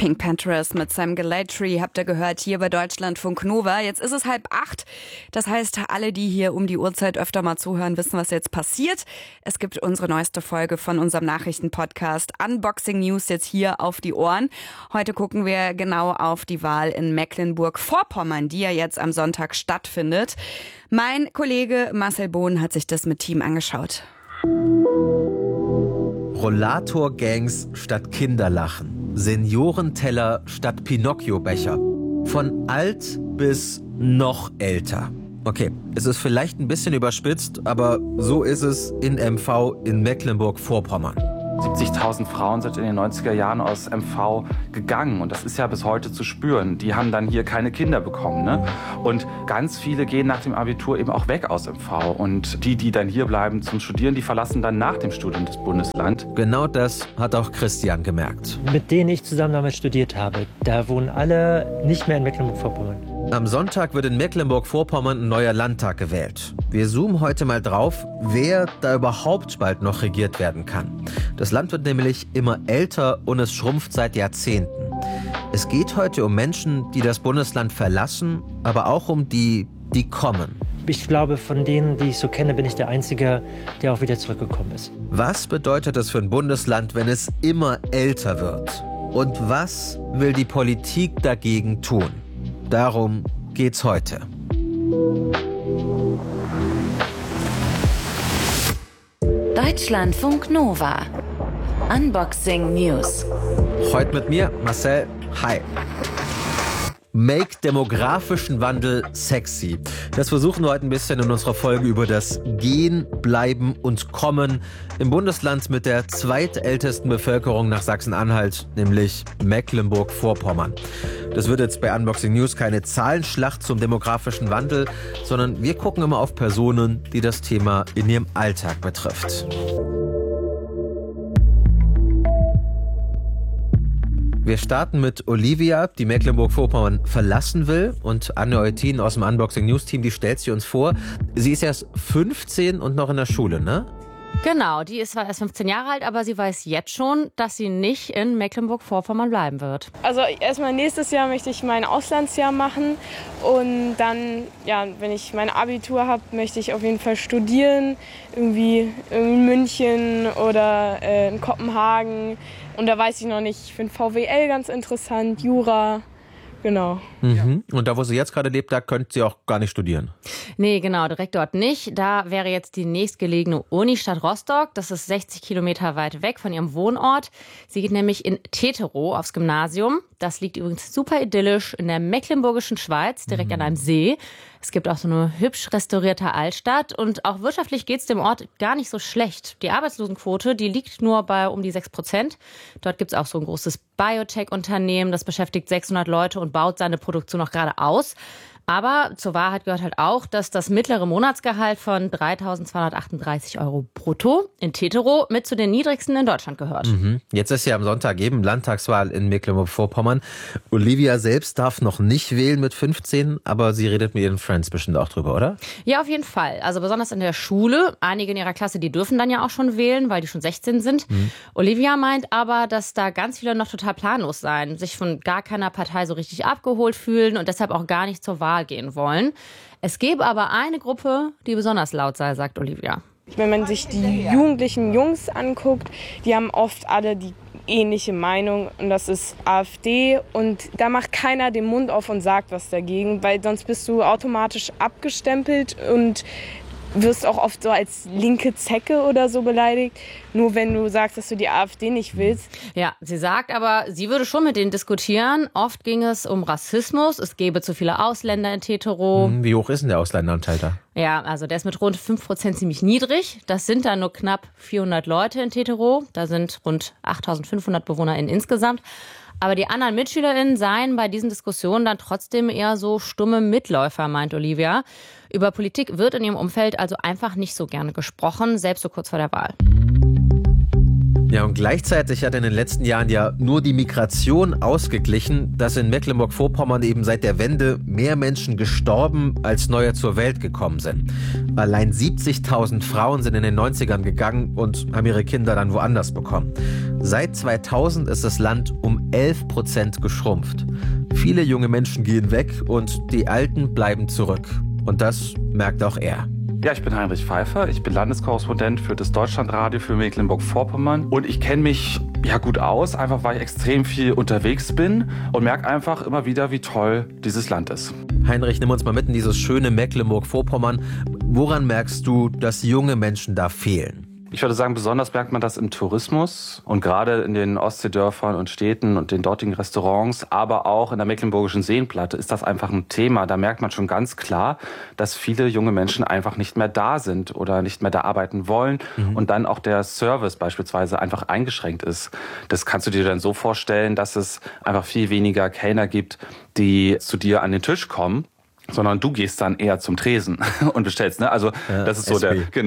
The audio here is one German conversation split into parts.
Pink Panthers mit Sam Gellaitry habt ihr gehört hier bei Deutschlandfunk Nova. Jetzt ist es 7:30. Das heißt, alle, die hier um die Uhrzeit öfter mal zuhören, wissen, was jetzt passiert. Es gibt unsere neueste Folge von unserem Nachrichtenpodcast Unboxing News jetzt hier auf die Ohren. Heute gucken wir genau auf die Wahl in Mecklenburg-Vorpommern, die ja jetzt am Sonntag stattfindet. Mein Kollege Marcel Bohn hat sich das mit Team angeschaut. Rollator-Gangs statt Kinderlachen. Seniorenteller statt Pinocchio-Becher. Von alt bis noch älter. Okay, es ist vielleicht ein bisschen überspitzt, aber so ist es in MV in Mecklenburg-Vorpommern. 70.000 Frauen sind in den 90er Jahren aus MV gegangen und das ist ja bis heute zu spüren. Die haben dann hier keine Kinder bekommen, ne? Und ganz viele gehen nach dem Abitur eben auch weg aus MV und die dann hier bleiben zum Studieren, die verlassen dann nach dem Studium das Bundesland. Genau das hat auch Christian gemerkt. Mit denen ich zusammen damals studiert habe, da wohnen alle nicht mehr in Mecklenburg-Vorpommern. Am Sonntag wird in Mecklenburg-Vorpommern ein neuer Landtag gewählt. Wir zoomen heute mal drauf, wer da überhaupt bald noch regiert werden kann. Das Land wird nämlich immer älter und es schrumpft seit Jahrzehnten. Es geht heute um Menschen, die das Bundesland verlassen, aber auch um die kommen. Ich glaube, von denen, die ich so kenne, bin ich der Einzige, der auch wieder zurückgekommen ist. Was bedeutet das für ein Bundesland, wenn es immer älter wird? Und was will die Politik dagegen tun? Darum geht's heute. Deutschlandfunk Nova. Unboxing News. Heute mit mir, Marcel. Hi. Make demografischen Wandel sexy. Das versuchen wir heute ein bisschen in unserer Folge über das Gehen, Bleiben und Kommen im Bundesland mit der zweitältesten Bevölkerung nach Sachsen-Anhalt, nämlich Mecklenburg-Vorpommern. Das wird jetzt bei Unboxing News keine Zahlenschlacht zum demografischen Wandel, sondern wir gucken immer auf Personen, die das Thema in ihrem Alltag betrifft. Wir starten mit Olivia, die Mecklenburg-Vorpommern verlassen will. Und Anne Eutin aus dem Unboxing News Team, die stellt sie uns vor. Sie ist erst 15 und noch in der Schule, ne? Genau, die ist zwar erst 15 Jahre alt, aber sie weiß jetzt schon, dass sie nicht in Mecklenburg-Vorpommern bleiben wird. Also erstmal nächstes Jahr möchte ich mein Auslandsjahr machen und dann, ja, wenn ich mein Abitur habe, möchte ich auf jeden Fall studieren, irgendwie in München oder in Kopenhagen. Und da weiß ich noch nicht, ich finde VWL ganz interessant, Jura. Genau. Mhm. Und da, wo sie jetzt gerade lebt, da könnte sie auch gar nicht studieren? Nee, genau, direkt dort nicht. Da wäre jetzt die nächstgelegene Unistadt Rostock. Das ist 60 Kilometer weit weg von ihrem Wohnort. Sie geht nämlich in Teterow aufs Gymnasium. Das liegt übrigens super idyllisch in der mecklenburgischen Schweiz, direkt an einem See. Es gibt auch so eine hübsch restaurierte Altstadt und auch wirtschaftlich geht es dem Ort gar nicht so schlecht. Die Arbeitslosenquote, die liegt nur bei um die 6%. Dort gibt es auch so ein großes Biotech-Unternehmen, das beschäftigt 600 Leute und baut seine Produktion noch gerade aus. Aber zur Wahrheit gehört halt auch, dass das mittlere Monatsgehalt von 3.238 € brutto in Teterow mit zu den niedrigsten in Deutschland gehört. Jetzt ist ja am Sonntag eben Landtagswahl in Mecklenburg-Vorpommern. Olivia selbst darf noch nicht wählen mit 15, aber sie redet mit ihren Friends bestimmt auch drüber, oder? Ja, auf jeden Fall. Also besonders in der Schule. Einige in ihrer Klasse, die dürfen dann ja auch schon wählen, weil die schon 16 sind. Olivia meint aber, dass da ganz viele noch total planlos seien, sich von gar keiner Partei so richtig abgeholt fühlen und deshalb auch gar nicht zur Wahl gehen wollen. Es gäbe aber eine Gruppe, die besonders laut sei, sagt Olivia. Wenn man sich die jugendlichen Jungs anguckt, die haben oft alle die ähnliche Meinung und das ist AfD und da macht keiner den Mund auf und sagt was dagegen, weil sonst bist du automatisch abgestempelt und wirst auch oft so als linke Zecke oder so beleidigt, nur wenn du sagst, dass du die AfD nicht willst. Ja, sie sagt aber, sie würde schon mit denen diskutieren. Oft ging es um Rassismus, es gäbe zu viele Ausländer in Teterow. Wie hoch ist denn der Ausländeranteil da? Ja, also der ist mit rund 5% ziemlich niedrig. Das sind dann nur knapp 400 Leute in Teterow. Da sind rund 8.500 BewohnerInnen insgesamt. Aber die anderen MitschülerInnen seien bei diesen Diskussionen dann trotzdem eher so stumme Mitläufer, meint Olivia. Über Politik wird in ihrem Umfeld also einfach nicht so gerne gesprochen, selbst so kurz vor der Wahl. Ja, und gleichzeitig hat in den letzten Jahren ja nur die Migration ausgeglichen, dass in Mecklenburg-Vorpommern eben seit der Wende mehr Menschen gestorben als neue zur Welt gekommen sind. Allein 70.000 Frauen sind in den 90ern gegangen und haben ihre Kinder dann woanders bekommen. Seit 2000 ist das Land um 11% geschrumpft. Viele junge Menschen gehen weg und die Alten bleiben zurück. Und das merkt auch er. Ja, ich bin Heinrich Pfeiffer. Ich bin Landeskorrespondent für das Deutschlandradio für Mecklenburg-Vorpommern. Und ich kenne mich gut aus, einfach weil ich extrem viel unterwegs bin und merke einfach immer wieder, wie toll dieses Land ist. Heinrich, nimm uns mal mit in dieses schöne Mecklenburg-Vorpommern. Woran merkst du, dass junge Menschen da fehlen? Ich würde sagen, besonders merkt man das im Tourismus und gerade in den Ostseedörfern und Städten und den dortigen Restaurants, aber auch in der Mecklenburgischen Seenplatte ist das einfach ein Thema. Da merkt man schon ganz klar, dass viele junge Menschen einfach nicht mehr da sind oder nicht mehr da arbeiten wollen und dann auch der Service beispielsweise einfach eingeschränkt ist. Das kannst du dir dann so vorstellen, dass es einfach viel weniger Kellner gibt, die zu dir an den Tisch kommen, sondern du gehst dann eher zum Tresen und bestellst, ne? Also ja, das ist so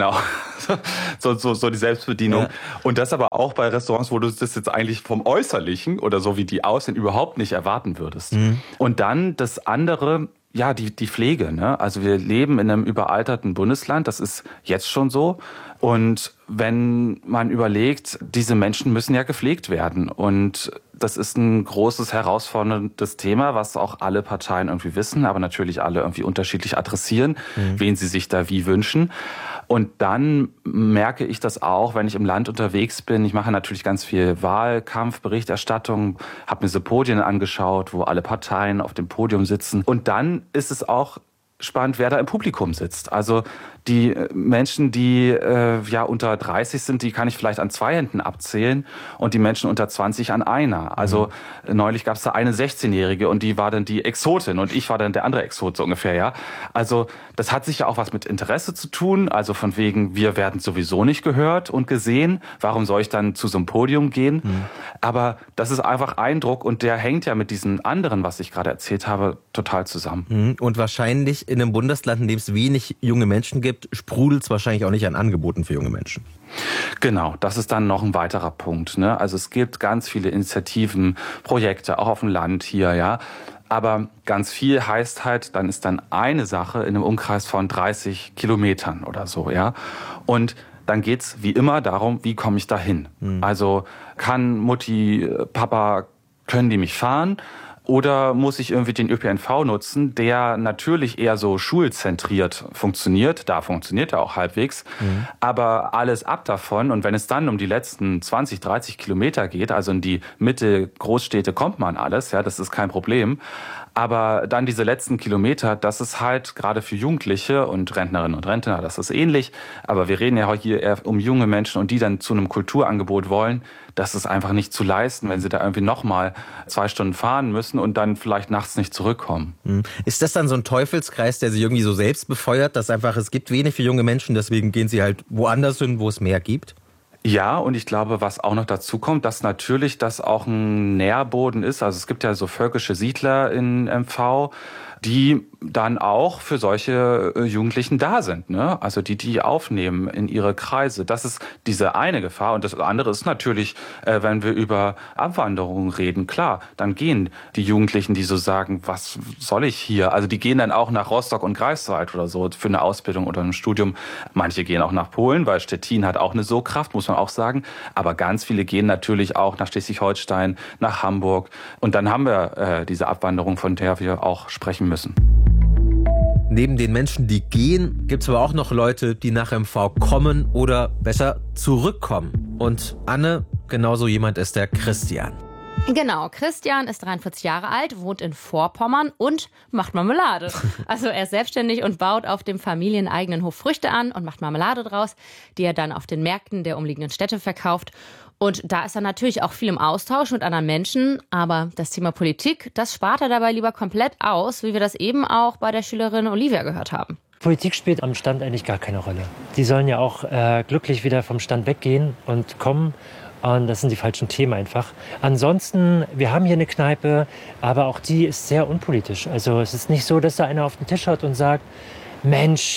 so die Selbstbedienung. Ja. Und das aber auch bei Restaurants, wo du das jetzt eigentlich vom Äußerlichen oder so wie die aussehen überhaupt nicht erwarten würdest. Und dann das andere, ja, die Pflege, ne? Also wir leben in einem überalterten Bundesland, das ist jetzt schon so. Und wenn man überlegt, diese Menschen müssen ja gepflegt werden. Und das ist ein großes, herausforderndes Thema, was auch alle Parteien irgendwie wissen, aber natürlich alle irgendwie unterschiedlich adressieren, wen sie sich da wie wünschen. Und dann merke ich das auch, wenn ich im Land unterwegs bin. Ich mache natürlich ganz viel Wahlkampfberichterstattung, habe mir so Podien angeschaut, wo alle Parteien auf dem Podium sitzen. Und dann ist es auch spannend, wer da im Publikum sitzt. Also die Menschen, die unter 30 sind, die kann ich vielleicht an 2 Händen abzählen und die Menschen unter 20 an einer. Also neulich gab es da eine 16-Jährige und die war dann die Exotin und ich war dann der andere Exot so ungefähr, ja. Also das hat sicher auch was mit Interesse zu tun, also von wegen, wir werden sowieso nicht gehört und gesehen, warum soll ich dann zu so einem Podium gehen? Aber das ist einfach Eindruck und der hängt ja mit diesen anderen, was ich gerade erzählt habe, total zusammen. Und wahrscheinlich in einem Bundesland, in dem es wenig junge Menschen gibt, sprudelt es wahrscheinlich auch nicht an Angeboten für junge Menschen. Genau, das ist dann noch ein weiterer Punkt, ne? Also es gibt ganz viele Initiativen, Projekte, auch auf dem Land hier, ja. Aber ganz viel heißt halt, dann ist dann eine Sache in einem Umkreis von 30 Kilometern oder so, ja. Und dann geht's wie immer darum, wie komme ich da hin? Also kann Mutti, Papa, können die mich fahren? Oder muss ich irgendwie den ÖPNV nutzen, der natürlich eher so schulzentriert funktioniert. Da funktioniert er auch halbwegs. Aber alles ab davon. Und wenn es dann um die letzten 20, 30 Kilometer geht, also in die Mitte, Großstädte kommt man alles, ja, das ist kein Problem. Aber dann diese letzten Kilometer, das ist halt gerade für Jugendliche und Rentnerinnen und Rentner, das ist ähnlich. Aber wir reden ja hier eher um junge Menschen und die dann zu einem Kulturangebot wollen. Das ist einfach nicht zu leisten, wenn sie da irgendwie nochmal 2 Stunden fahren müssen und dann vielleicht nachts nicht zurückkommen. Ist das dann so ein Teufelskreis, der sich irgendwie so selbst befeuert, dass einfach es gibt wenig für junge Menschen, deswegen gehen sie halt woanders hin, wo es mehr gibt? Ja, und ich glaube, was auch noch dazu kommt, dass natürlich das auch ein Nährboden ist. Also es gibt ja so völkische Siedler in MV, die dann auch für solche Jugendlichen da sind, ne? Also die aufnehmen in ihre Kreise. Das ist diese eine Gefahr. Und das andere ist natürlich, wenn wir über Abwanderung reden, klar, dann gehen die Jugendlichen, die so sagen, was soll ich hier? Also die gehen dann auch nach Rostock und Greifswald oder so für eine Ausbildung oder ein Studium. Manche gehen auch nach Polen, weil Stettin hat auch eine Sogkraft, muss man auch sagen. Aber ganz viele gehen natürlich auch nach Schleswig-Holstein, nach Hamburg. Und dann haben wir diese Abwanderung, von der wir auch sprechen müssen. Neben den Menschen, die gehen, gibt es aber auch noch Leute, die nach MV kommen oder besser zurückkommen. Und Anne, genauso jemand ist der Christian. Genau, Christian ist 43 Jahre alt, wohnt in Vorpommern und macht Marmelade. Also er ist selbstständig und baut auf dem familieneigenen Hof Früchte an und macht Marmelade draus, die er dann auf den Märkten der umliegenden Städte verkauft. Und da ist er natürlich auch viel im Austausch mit anderen Menschen. Aber das Thema Politik, das spart er dabei lieber komplett aus, wie wir das eben auch bei der Schülerin Olivia gehört haben. Politik spielt am Stand eigentlich gar keine Rolle. Die sollen ja auch glücklich wieder vom Stand weggehen und kommen. Und das sind die falschen Themen einfach. Ansonsten, wir haben hier eine Kneipe, aber auch die ist sehr unpolitisch. Also es ist nicht so, dass da einer auf den Tisch haut und sagt, Mensch,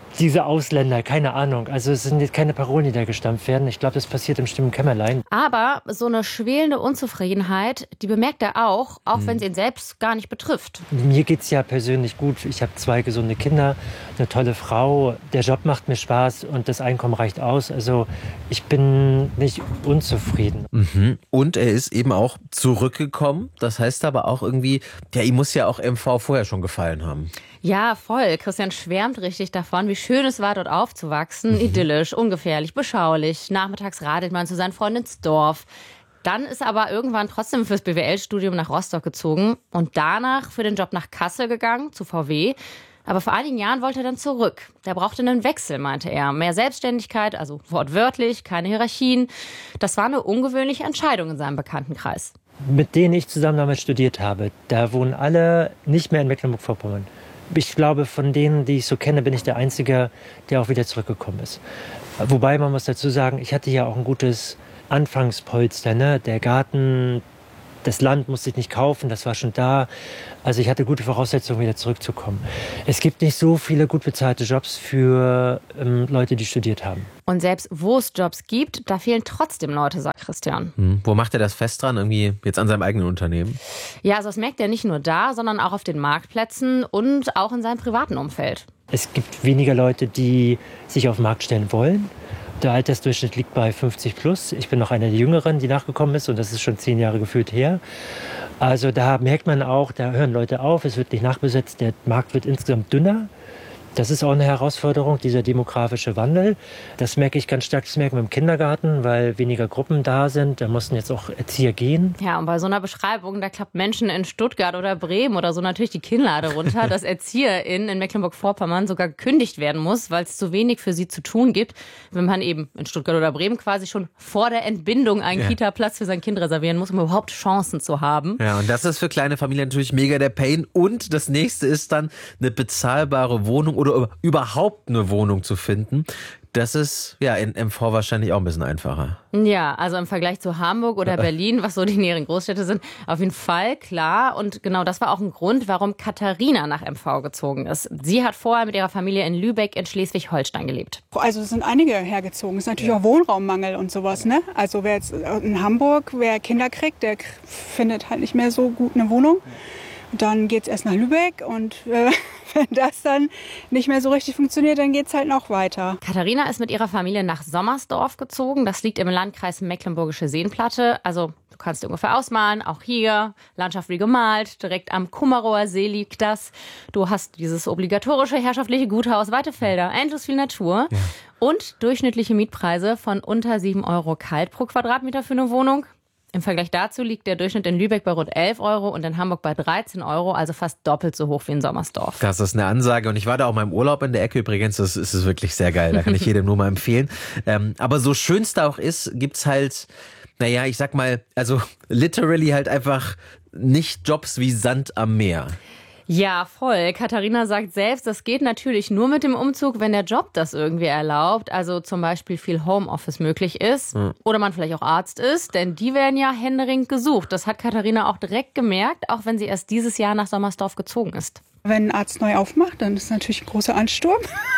diese Ausländer, keine Ahnung. Also es sind jetzt keine Parolen, die da gestampft werden. Ich glaube, das passiert im stillen Kämmerlein. Aber so eine schwelende Unzufriedenheit, die bemerkt er auch wenn es ihn selbst gar nicht betrifft. Mir geht's ja persönlich gut. Ich habe 2 gesunde Kinder, eine tolle Frau. Der Job macht mir Spaß und das Einkommen reicht aus. Also ich bin nicht unzufrieden. Und er ist eben auch zurückgekommen. Das heißt aber auch irgendwie, ja, ihm muss ja auch MV vorher schon gefallen haben. Ja, voll. Christian schwärmt richtig davon, wie schön es war, dort aufzuwachsen. Idyllisch, ungefährlich, beschaulich. Nachmittags radelt man zu seinen Freunden ins Dorf. Dann ist er aber irgendwann trotzdem fürs BWL-Studium nach Rostock gezogen und danach für den Job nach Kassel gegangen, zu VW. Aber vor einigen Jahren wollte er dann zurück. Der brauchte einen Wechsel, meinte er. Mehr Selbstständigkeit, also wortwörtlich, keine Hierarchien. Das war eine ungewöhnliche Entscheidung in seinem Bekanntenkreis. Mit denen ich zusammen damals studiert habe, da wohnen alle nicht mehr in Mecklenburg-Vorpommern. Ich glaube, von denen, die ich so kenne, bin ich der Einzige, der auch wieder zurückgekommen ist. Wobei, man muss dazu sagen, ich hatte ja auch ein gutes Anfangspolster. Ne? Der Garten, das Land musste ich nicht kaufen, das war schon da. Also ich hatte gute Voraussetzungen, wieder zurückzukommen. Es gibt nicht so viele gut bezahlte Jobs für Leute, die studiert haben. Und selbst wo es Jobs gibt, da fehlen trotzdem Leute, sagt Christian. Wo macht er das fest dran? Irgendwie jetzt an seinem eigenen Unternehmen? Ja, also das merkt er nicht nur da, sondern auch auf den Marktplätzen und auch in seinem privaten Umfeld. Es gibt weniger Leute, die sich auf den Markt stellen wollen. Der Altersdurchschnitt liegt bei 50 plus. Ich bin noch eine der Jüngeren, die nachgekommen ist, und das ist schon 10 Jahre gefühlt her. Also da merkt man auch, da hören Leute auf, es wird nicht nachbesetzt, der Markt wird insgesamt dünner. Das ist auch eine Herausforderung, dieser demografische Wandel. Das merke ich ganz stark, das merken wir im Kindergarten, weil weniger Gruppen da sind. Da mussten jetzt auch Erzieher gehen. Ja, und bei so einer Beschreibung, da klappt Menschen in Stuttgart oder Bremen oder so natürlich die Kinnlade runter, dass ErzieherInnen in Mecklenburg-Vorpommern sogar gekündigt werden muss, weil es zu wenig für sie zu tun gibt, wenn man eben in Stuttgart oder Bremen quasi schon vor der Entbindung einen Kita-Platz für sein Kind reservieren muss, um überhaupt Chancen zu haben. Ja, und das ist für kleine Familien natürlich mega der Pain. Und das nächste ist dann eine bezahlbare Wohnung oder überhaupt eine Wohnung zu finden. Das ist ja in MV wahrscheinlich auch ein bisschen einfacher. Ja, also im Vergleich zu Hamburg oder Berlin, was so die näheren Großstädte sind, auf jeden Fall klar. Und genau das war auch ein Grund, warum Katharina nach MV gezogen ist. Sie hat vorher mit ihrer Familie in Lübeck in Schleswig-Holstein gelebt. Also es sind einige hergezogen. Es ist natürlich auch Wohnraummangel und sowas, ne? Also wer jetzt in Hamburg, wer Kinder kriegt, der findet halt nicht mehr so gut eine Wohnung. Dann geht's erst nach Lübeck und wenn das dann nicht mehr so richtig funktioniert, dann geht's halt noch weiter. Katharina ist mit ihrer Familie nach Sommersdorf gezogen. Das liegt im Landkreis Mecklenburgische Seenplatte. Also du kannst dir ungefähr ausmalen, auch hier, Landschaft wie gemalt, direkt am Kummerower See liegt das. Du hast dieses obligatorische herrschaftliche Guthaus, weite Felder, endlos viel Natur und durchschnittliche Mietpreise von unter 7 € kalt pro Quadratmeter für eine Wohnung. Im Vergleich dazu liegt der Durchschnitt in Lübeck bei rund 11 € und in Hamburg bei 13 €, also fast doppelt so hoch wie in Sommersdorf. Das ist eine Ansage und ich war da auch mal im Urlaub in der Ecke übrigens, das ist wirklich sehr geil, da kann ich jedem nur mal empfehlen. Aber so schön es da auch ist, gibt's halt, naja, ich sag mal, also literally halt einfach nicht Jobs wie Sand am Meer. Ja, voll. Katharina sagt selbst, das geht natürlich nur mit dem Umzug, wenn der Job das irgendwie erlaubt. Also zum Beispiel viel Homeoffice möglich ist. Oder man vielleicht auch Arzt ist, denn die werden ja händeringend gesucht. Das hat Katharina auch direkt gemerkt, auch wenn sie erst dieses Jahr nach Sommersdorf gezogen ist. Wenn ein Arzt neu aufmacht, dann ist natürlich ein großer Ansturm.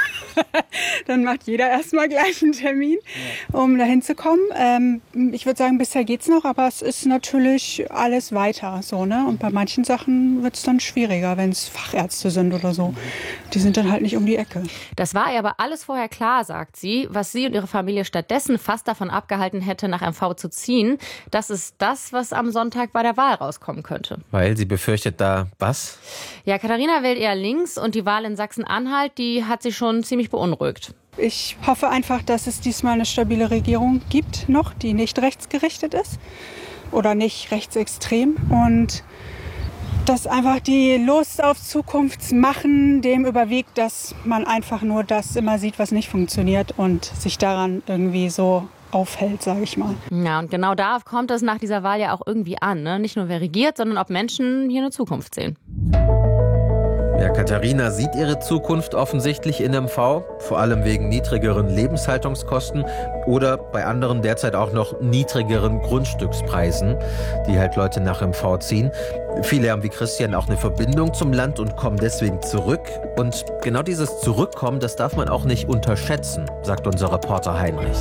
Dann macht jeder erstmal gleich einen Termin, um da hinzukommen. Ich würde sagen, bisher geht's noch, aber es ist natürlich alles weiter. So, ne? Und bei manchen Sachen wird es dann schwieriger, wenn es Fachärzte sind oder so. Die sind dann halt nicht um die Ecke. Das war ihr aber alles vorher klar, sagt sie. Was sie und ihre Familie stattdessen fast davon abgehalten hätte, nach MV zu ziehen, das ist das, was am Sonntag bei der Wahl rauskommen könnte. Weil sie befürchtet da was? Ja, Katharina wählt eher links und die Wahl in Sachsen-Anhalt, die hat sie schon ziemlich beunruhigt. Ich hoffe einfach, dass es diesmal eine stabile Regierung gibt, noch, die nicht rechtsgerichtet ist oder nicht rechtsextrem. Und dass einfach die Lust auf Zukunftsmachen dem überwiegt, dass man einfach nur das immer sieht, was nicht funktioniert und sich daran irgendwie so aufhält, sage ich mal. Ja, und genau darauf kommt es nach dieser Wahl ja auch irgendwie an. Ne? Nicht nur wer regiert, sondern ob Menschen hier eine Zukunft sehen. Ja, Katharina sieht ihre Zukunft offensichtlich in MV, vor allem wegen niedrigeren Lebenshaltungskosten oder bei anderen derzeit auch noch niedrigeren Grundstückspreisen, die halt Leute nach MV ziehen. Viele haben wie Christian auch eine Verbindung zum Land und kommen deswegen zurück. Und genau dieses Zurückkommen, das darf man auch nicht unterschätzen, sagt unser Reporter Heinrich.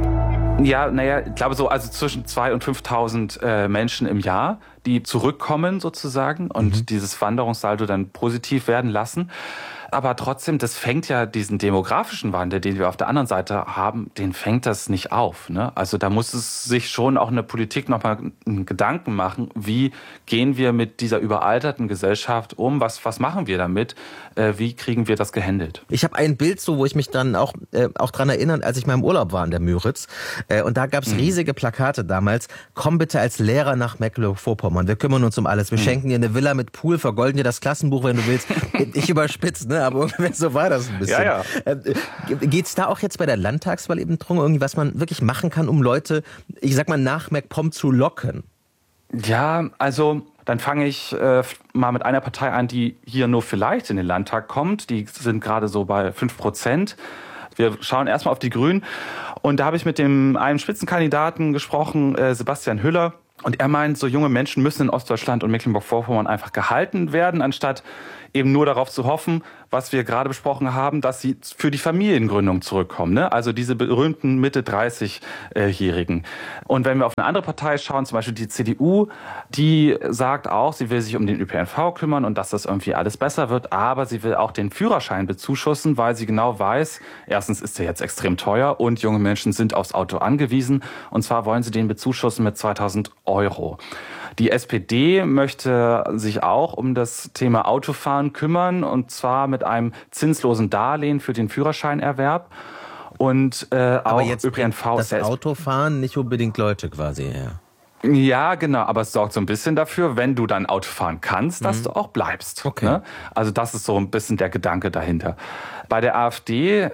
Ja, ich glaube so zwischen 2.000 und 5.000 Menschen im Jahr, die zurückkommen sozusagen und dieses Wanderungssaldo dann positiv werden lassen. Aber trotzdem, das fängt ja diesen demografischen Wandel, den wir auf der anderen Seite haben, den fängt das nicht auf. Ne? Also da muss es sich schon auch in der Politik nochmal einen Gedanken machen, wie gehen wir mit dieser überalterten Gesellschaft um, was machen wir damit, wie kriegen wir das gehandelt. Ich habe ein Bild, wo ich mich dann auch dran erinnere, als ich mal im Urlaub war in der Müritz. Und da gab es riesige Plakate damals. Komm bitte als Lehrer nach Mecklenburg-Vorpommern. Wir kümmern uns um alles. Wir schenken dir eine Villa mit Pool, vergolden dir das Klassenbuch, wenn du willst. Ich überspitze, ne? Aber ungefähr so war das ein bisschen. Ja. Geht's da auch jetzt bei der Landtagswahl eben drum, irgendwie, was man wirklich machen kann, um Leute, ich sag mal, nach MacPom zu locken? Ja, also dann fange ich mal mit einer Partei an, die hier nur vielleicht in den Landtag kommt. Die sind gerade so bei 5%. Wir schauen erstmal auf die Grünen. Und da habe ich mit einem Spitzenkandidaten gesprochen, Sebastian Hüller. Und er meint, so junge Menschen müssen in Ostdeutschland und Mecklenburg-Vorpommern einfach gehalten werden, anstatt eben nur darauf zu hoffen, was wir gerade besprochen haben, dass sie für die Familiengründung zurückkommen. Ne? Also diese berühmten Mitte-30-Jährigen. Und wenn wir auf eine andere Partei schauen, zum Beispiel die CDU, die sagt auch, sie will sich um den ÖPNV kümmern und dass das irgendwie alles besser wird, aber sie will auch den Führerschein bezuschussen, weil sie genau weiß, erstens ist der jetzt extrem teuer und junge Menschen sind aufs Auto angewiesen. Und zwar wollen sie den bezuschussen mit 2.000 €. Die SPD möchte sich auch um das Thema Autofahren kümmern, und zwar mit einem zinslosen Darlehen für den Führerscheinerwerb. Und aber auch jetzt ÖPNV. Das Autofahren nicht unbedingt Leute quasi, ja. Ja, genau, aber es sorgt so ein bisschen dafür, wenn du dann Auto fahren kannst, dass du auch bleibst. Okay. Ne? Also das ist so ein bisschen der Gedanke dahinter. Bei der AfD,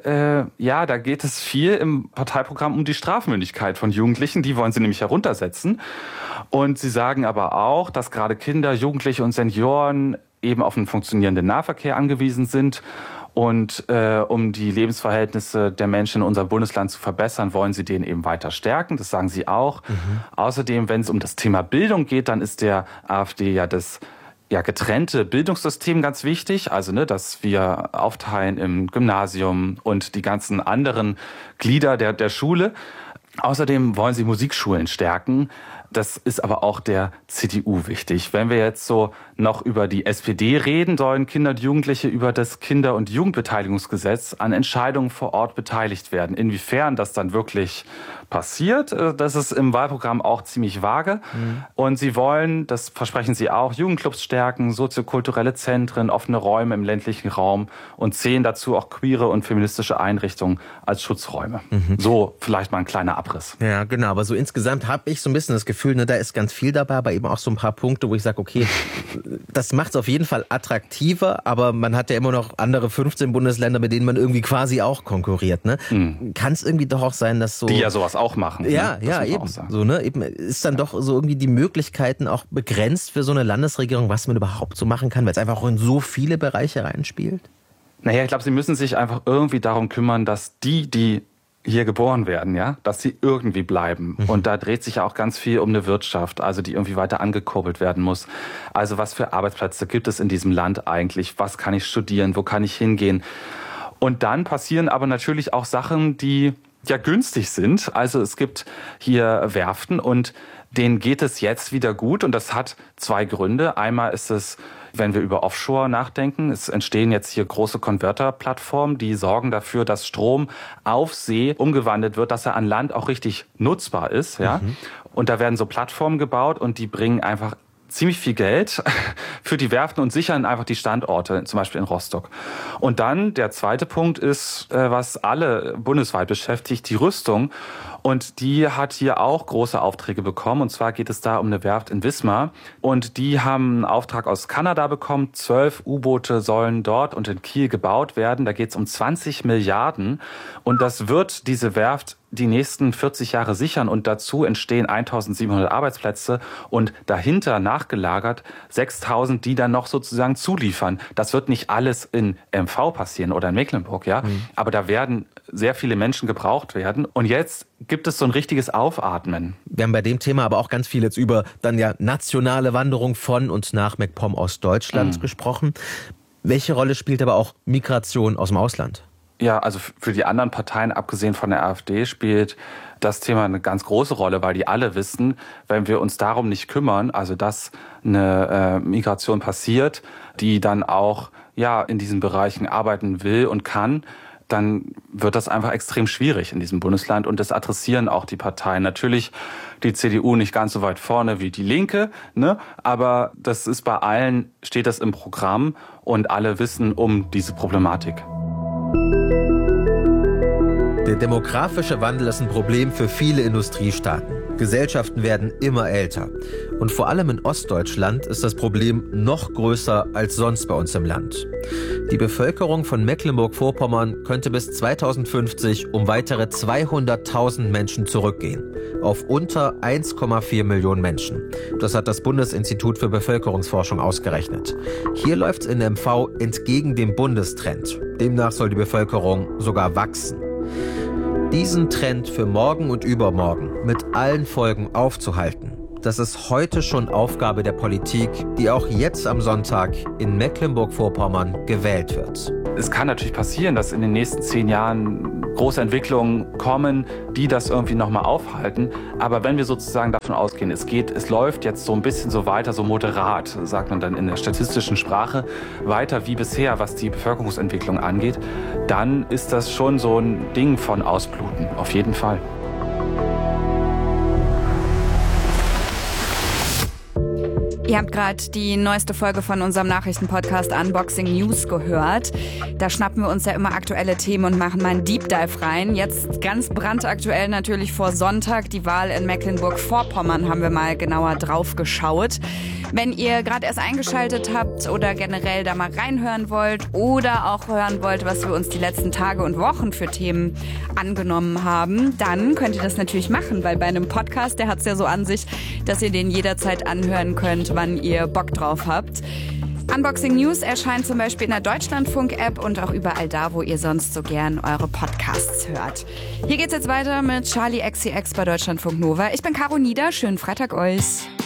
da geht es viel im Parteiprogramm um die Strafmündigkeit von Jugendlichen. Die wollen sie nämlich heruntersetzen. Und sie sagen aber auch, dass gerade Kinder, Jugendliche und Senioren eben auf einen funktionierenden Nahverkehr angewiesen sind. Und um die Lebensverhältnisse der Menschen in unserem Bundesland zu verbessern, wollen sie den eben weiter stärken. Das sagen sie auch. Außerdem, wenn es um das Thema Bildung geht, dann ist der AfD ja das getrennte Bildungssystem ganz wichtig. Also, dass wir aufteilen im Gymnasium und die ganzen anderen Glieder der Schule. Außerdem wollen sie Musikschulen stärken. Das ist aber auch der CDU wichtig. Wenn wir jetzt so noch über die SPD reden, sollen Kinder und Jugendliche über das Kinder- und Jugendbeteiligungsgesetz an Entscheidungen vor Ort beteiligt werden. Inwiefern das dann wirklich passiert, das ist im Wahlprogramm auch ziemlich vage. Und sie wollen, das versprechen sie auch, Jugendclubs stärken, soziokulturelle Zentren, offene Räume im ländlichen Raum und zählen dazu auch queere und feministische Einrichtungen als Schutzräume. So vielleicht mal ein kleiner Abriss. Ja, genau. Aber so insgesamt habe ich so ein bisschen das Gefühl, da ist ganz viel dabei, aber eben auch so ein paar Punkte, wo ich sage, okay, das macht es auf jeden Fall attraktiver, aber man hat ja immer noch andere 15 Bundesländer, mit denen man irgendwie quasi auch konkurriert. Ne? Kann es irgendwie doch auch sein, dass so... Die ja sowas auch machen. Ja, eben. So, ne? Eben ist dann doch so irgendwie die Möglichkeiten auch begrenzt für so eine Landesregierung, was man überhaupt so machen kann, weil es einfach auch in so viele Bereiche reinspielt? Naja, ich glaube, sie müssen sich einfach irgendwie darum kümmern, dass die hier geboren werden, ja, dass sie irgendwie bleiben. Und da dreht sich ja auch ganz viel um eine Wirtschaft, also die irgendwie weiter angekurbelt werden muss. Also was für Arbeitsplätze gibt es in diesem Land eigentlich? Was kann ich studieren? Wo kann ich hingehen? Und dann passieren aber natürlich auch Sachen, die ja günstig sind. Also es gibt hier Werften und denen geht es jetzt wieder gut. Und das hat zwei Gründe. Einmal ist es, wenn wir über Offshore nachdenken, es entstehen jetzt hier große Konverterplattformen, die sorgen dafür, dass Strom auf See umgewandelt wird, dass er an Land auch richtig nutzbar ist. Ja? Und da werden so Plattformen gebaut und die bringen einfach ziemlich viel Geld für die Werften und sichern einfach die Standorte, zum Beispiel in Rostock. Und dann der zweite Punkt ist, was alle bundesweit beschäftigt, die Rüstung. Und die hat hier auch große Aufträge bekommen. Und zwar geht es da um eine Werft in Wismar. Und die haben einen Auftrag aus Kanada bekommen. 12 U-Boote sollen dort und in Kiel gebaut werden. Da geht es um 20 Milliarden. Und das wird diese Werft die nächsten 40 Jahre sichern. Und dazu entstehen 1700 Arbeitsplätze und dahinter nachgelagert 6000, die dann noch sozusagen zuliefern. Das wird nicht alles in MV passieren oder in Mecklenburg, ja. Aber da werden sehr viele Menschen gebraucht werden. Und jetzt gibt es so ein richtiges Aufatmen. Wir haben bei dem Thema aber auch ganz viel jetzt über dann ja nationale Wanderung von und nach MacPom aus Deutschland gesprochen. Welche Rolle spielt aber auch Migration aus dem Ausland? Ja, also für die anderen Parteien, abgesehen von der AfD, spielt das Thema eine ganz große Rolle, weil die alle wissen, wenn wir uns darum nicht kümmern, also dass eine Migration passiert, die dann auch in diesen Bereichen arbeiten will und kann, dann wird das einfach extrem schwierig in diesem Bundesland. Und das adressieren auch die Parteien. Natürlich die CDU nicht ganz so weit vorne wie die Linke, ne? Aber das ist bei allen, steht das im Programm und alle wissen um diese Problematik. Der demografische Wandel ist ein Problem für viele Industriestaaten. Gesellschaften werden immer älter. Und vor allem in Ostdeutschland ist das Problem noch größer als sonst bei uns im Land. Die Bevölkerung von Mecklenburg-Vorpommern könnte bis 2050 um weitere 200.000 Menschen zurückgehen. Auf unter 1,4 Millionen Menschen. Das hat das Bundesinstitut für Bevölkerungsforschung ausgerechnet. Hier läuft es in MV entgegen dem Bundestrend. Demnach soll die Bevölkerung sogar wachsen. Diesen Trend für morgen und übermorgen mit allen Folgen aufzuhalten, das ist heute schon Aufgabe der Politik, die auch jetzt am Sonntag in Mecklenburg-Vorpommern gewählt wird. Es kann natürlich passieren, dass in den nächsten 10 Jahren große Entwicklungen kommen, die das irgendwie nochmal aufhalten. Aber wenn wir sozusagen davon ausgehen, es läuft jetzt so ein bisschen so weiter, so moderat, sagt man dann in der statistischen Sprache, weiter wie bisher, was die Bevölkerungsentwicklung angeht, dann ist das schon so ein Ding von Ausbluten, auf jeden Fall. Ihr habt gerade die neueste Folge von unserem Nachrichtenpodcast Unboxing News gehört. Da schnappen wir uns ja immer aktuelle Themen und machen mal einen Deep Dive rein. Jetzt ganz brandaktuell natürlich vor Sonntag die Wahl in Mecklenburg-Vorpommern haben wir mal genauer drauf geschaut. Wenn ihr gerade erst eingeschaltet habt oder generell da mal reinhören wollt oder auch hören wollt, was wir uns die letzten Tage und Wochen für Themen angenommen haben, dann könnt ihr das natürlich machen, weil bei einem Podcast, der hat es ja so an sich, dass ihr den jederzeit anhören könnt, wann ihr Bock drauf habt. Unboxing News erscheint zum Beispiel in der Deutschlandfunk-App und auch überall da, wo ihr sonst so gern eure Podcasts hört. Hier geht's jetzt weiter mit Charli XCX bei Deutschlandfunk Nova. Ich bin Caro Nieder, schönen Freitag euch.